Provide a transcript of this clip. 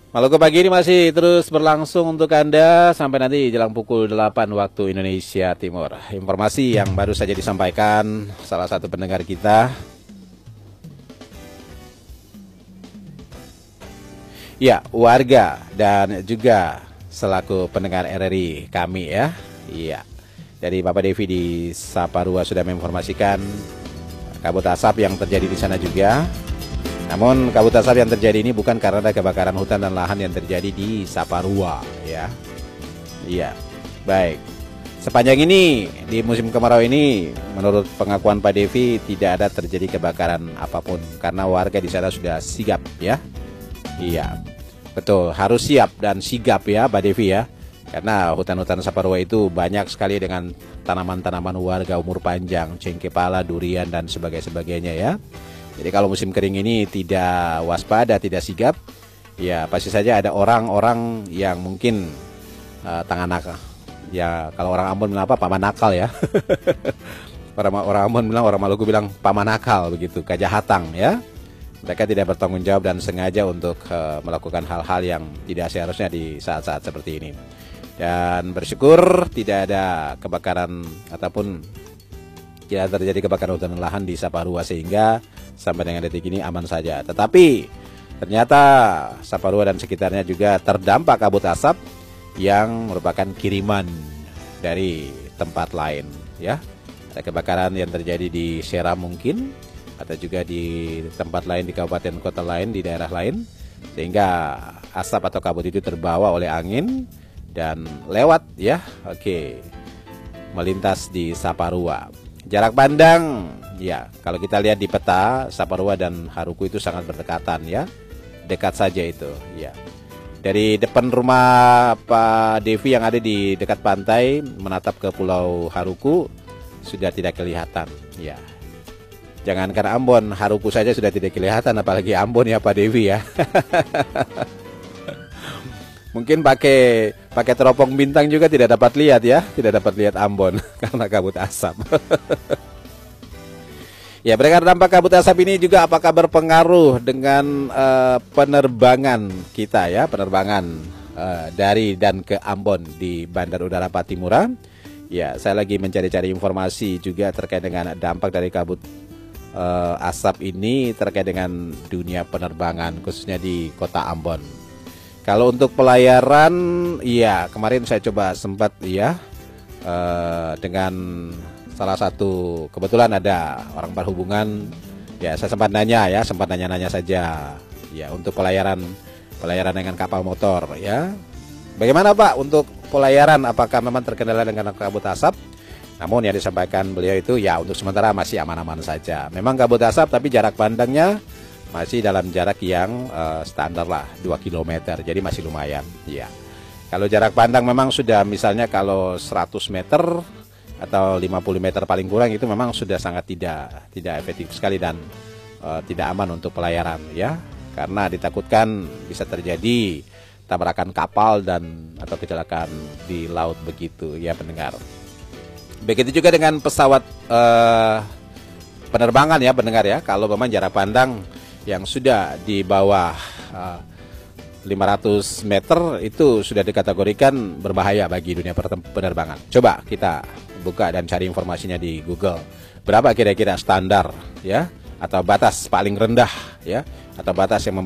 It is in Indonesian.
Maluku pagi ini masih terus berlangsung untuk Anda sampai nanti jelang pukul 8 waktu Indonesia Timur. Informasi yang baru saja disampaikan salah satu pendengar kita. Ya, warga dan juga selaku pendengar RRI kami ya. Iya. Dari Bapak Devi di Saparua sudah menginformasikan kabut asap yang terjadi di sana juga. Namun kabut asap yang terjadi ini bukan karena ada kebakaran hutan dan lahan yang terjadi di Saparua ya. Iya. Baik. Sepanjang ini di musim kemarau ini menurut pengakuan Pak Devi tidak ada terjadi kebakaran apapun karena warga di sana sudah sigap ya. Iya. Betul, harus siap dan sigap ya Pak Devi ya. Karena hutan-hutan Saparua itu banyak sekali dengan tanaman-tanaman warga umur panjang, cengkepala, durian dan sebagainya ya. Jadi kalau musim kering ini tidak waspada, tidak sigap, ya pasti saja ada orang-orang yang mungkin tangan nakal. Ya kalau orang Ambon bilang apa? Paman nakal ya. orang Ambon bilang, orang Maluku bilang paman nakal begitu, kajahatan ya. Mereka tidak bertanggung jawab dan sengaja untuk melakukan hal-hal yang tidak seharusnya di saat-saat seperti ini. Dan bersyukur tidak ada kebakaran ataupun tidak terjadi kebakaran hutan dan lahan di Saparua sehingga sampai dengan detik ini aman saja. Tetapi ternyata Saparua dan sekitarnya juga terdampak kabut asap yang merupakan kiriman dari tempat lain ya. Ada kebakaran yang terjadi di Seram mungkin atau juga di tempat lain di kabupaten kota lain di daerah lain sehingga asap atau kabut itu terbawa oleh angin dan lewat ya. Oke. Melintas di Saparua. Jarak pandang, ya kalau kita lihat di peta, Saparua dan Haruku itu sangat berdekatan ya, dekat saja itu. Ya, dari depan rumah Pak Devi yang ada di dekat pantai menatap ke Pulau Haruku sudah tidak kelihatan. Ya, jangankan Ambon, Haruku saja sudah tidak kelihatan, apalagi Ambon ya Pak Devi ya. Mungkin pakai teropong bintang juga tidak dapat lihat ya, tidak dapat lihat Ambon karena kabut asap. Ya, beredar dampak kabut asap ini juga apakah berpengaruh dengan penerbangan kita ya, penerbangan dari dan ke Ambon di Bandar Udara Patimura. Ya, saya lagi mencari-cari informasi juga terkait dengan dampak dari kabut asap ini terkait dengan dunia penerbangan khususnya di kota Ambon. Kalau untuk pelayaran, iya kemarin saya coba sempat ya dengan salah satu kebetulan ada orang berhubungan, ya saya sempat nanya saja, ya untuk pelayaran dengan kapal motor ya. Bagaimana Pak untuk pelayaran? Apakah memang terkendala dengan kabut asap? Namun yang disampaikan beliau itu ya untuk sementara masih aman-aman saja. Memang kabut asap tapi jarak pandangnya masih dalam jarak yang standar lah 2 km, jadi masih lumayan ya. Kalau jarak pandang memang sudah misalnya kalau 100 meter atau 50 meter paling kurang itu memang sudah sangat tidak efektif sekali dan tidak aman untuk pelayaran ya, karena ditakutkan bisa terjadi tabrakan kapal dan atau kecelakaan di laut begitu ya pendengar. Begitu juga dengan pesawat penerbangan ya pendengar ya, kalau memang jarak pandang yang sudah di bawah 500 meter itu sudah dikategorikan berbahaya bagi dunia penerbangan. Coba kita buka dan cari informasinya di Google. Berapa kira-kira standar ya atau batas paling rendah ya atau batas yang